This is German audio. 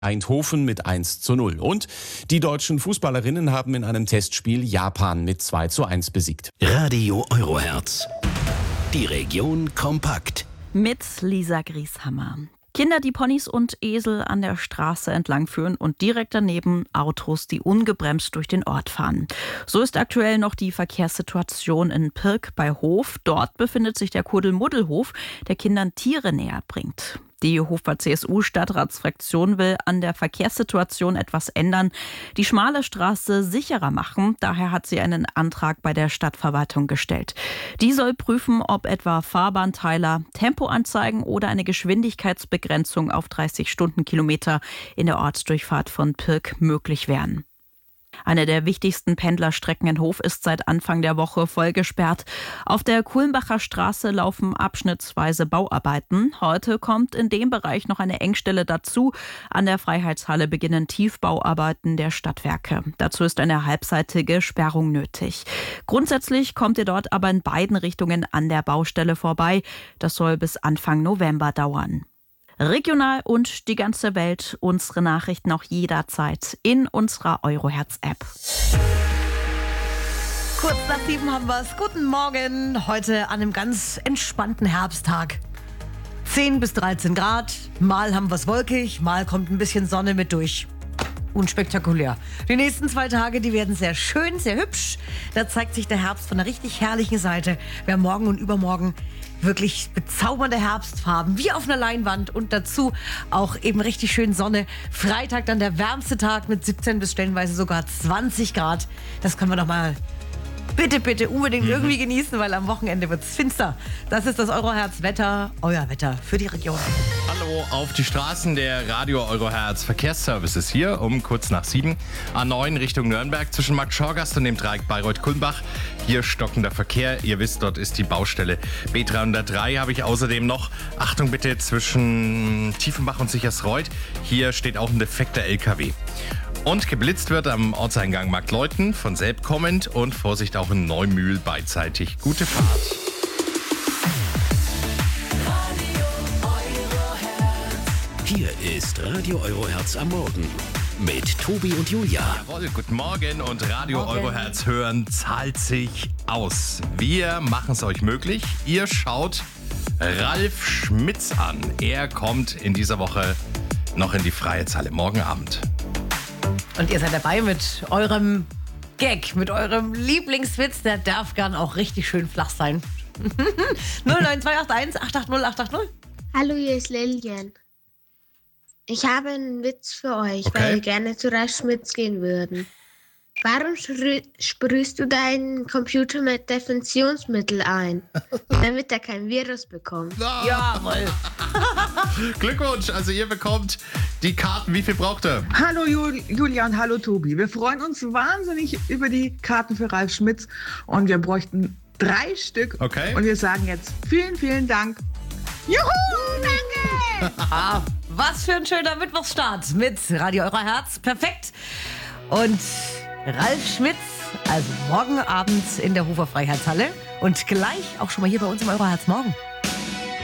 Eindhoven mit 1:0. Und die deutschen Fußballerinnen haben in einem Testspiel Japan mit 2:1 besiegt. Radio Eurohertz. Die Region kompakt. Mit Lisa Grieshammer. Kinder, die Ponys und Esel an der Straße entlang führen und direkt daneben Autos, die ungebremst durch den Ort fahren. So ist aktuell noch die Verkehrssituation in Pirk bei Hof. Dort befindet sich der Kuddelmuddelhof, der Kindern Tiere näher bringt. Die Hofer CSU-Stadtratsfraktion will an der Verkehrssituation etwas ändern, die schmale Straße sicherer machen. Daher hat sie einen Antrag bei der Stadtverwaltung gestellt. Die soll prüfen, ob etwa Fahrbahnteiler, Tempoanzeigen oder eine Geschwindigkeitsbegrenzung auf 30 Stundenkilometer in der Ortsdurchfahrt von Pirk möglich wären. Eine der wichtigsten Pendlerstrecken in Hof ist seit Anfang der Woche voll gesperrt. Auf der Kulmbacher Straße laufen abschnittsweise Bauarbeiten. Heute kommt in dem Bereich noch eine Engstelle dazu. An der Freiheitshalle beginnen Tiefbauarbeiten der Stadtwerke. Dazu ist eine halbseitige Sperrung nötig. Grundsätzlich kommt ihr dort aber in beiden Richtungen an der Baustelle vorbei. Das soll bis Anfang November dauern. Regional und die ganze Welt, unsere Nachrichten auch jederzeit in unserer Eurohertz-App. Kurz nach 7 haben wir es. Guten Morgen. Heute an einem ganz entspannten Herbsttag. 10 bis 13 Grad. Mal haben wir es wolkig, mal kommt ein bisschen Sonne mit durch. Unspektakulär. Die nächsten 2 Tage, die werden sehr schön, sehr hübsch. Da zeigt sich der Herbst von einer richtig herrlichen Seite. Wir haben morgen und übermorgen wirklich bezaubernde Herbstfarben, wie auf einer Leinwand und dazu auch eben richtig schön Sonne. Freitag dann der wärmste Tag mit 17 bis stellenweise sogar 20 Grad. Das können wir doch mal bitte unbedingt irgendwie genießen, weil am Wochenende wird es finster. Das ist das Eurohertz-Wetter, euer Wetter für die Region. Hallo auf die Straßen der Radio Eurohertz Verkehrsservices hier um kurz nach 7. A9 Richtung Nürnberg zwischen Markt Schorgast und dem Dreieck Bayreuth-Kulmbach. Hier stockender Verkehr. Ihr wisst, dort ist die Baustelle. B303 habe ich außerdem noch. Achtung bitte zwischen Tiefenbach und Sichersreuth. Hier steht auch ein defekter LKW. Und geblitzt wird am Ortseingang Marktleuthen, von Selb kommend und Vorsicht auch in Neumühl beidseitig. Gute Fahrt. Hier ist Radio Eurohertz am Morgen mit Tobi und Julia. Jawohl, guten Morgen und Radio Eurohertz hören zahlt sich aus. Wir machen es euch möglich. Ihr schaut Ralf Schmitz an. Er kommt in dieser Woche noch in die Freiheitshalle morgen Abend. Und ihr seid dabei mit eurem Gag, mit eurem Lieblingswitz. Der darf gern auch richtig schön flach sein. 09281 880 880. Hallo, hier ist Lilian. Ich habe einen Witz für euch, Okay. weil wir gerne zu Ralf Schmitz gehen würden. Warum sprühst du deinen Computer mit Definitionsmittel ein? Damit er kein Virus bekommt. Jawohl. Glückwunsch, also ihr bekommt die Karten. Wie viel braucht ihr? Hallo Julian, hallo Tobi. Wir freuen uns wahnsinnig über die Karten für Ralf Schmitz und wir bräuchten 3 Stück. Okay. Und wir sagen jetzt vielen Dank. Juhu, danke! Was für ein schöner Mittwochsstart mit Radio Eurohertz. Perfekt. Und Ralf Schmitz, also morgen Abend in der Hofer Freiheitshalle und gleich auch schon mal hier bei uns im Eurohertz morgen.